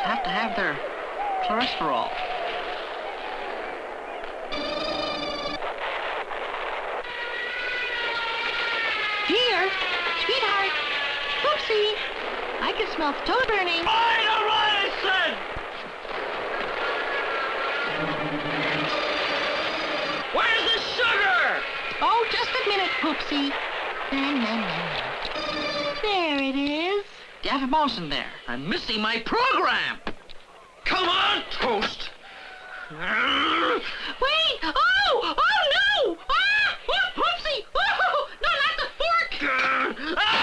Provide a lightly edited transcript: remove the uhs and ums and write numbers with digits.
have to have their cholesterol. Dear, sweetheart, Poopsie, I can smell the toast burning. I know what I said! Where's the sugar? Oh, just a minute, Poopsie. There it is. Daffy Mawson there. I'm missing my program. Come on, Toast.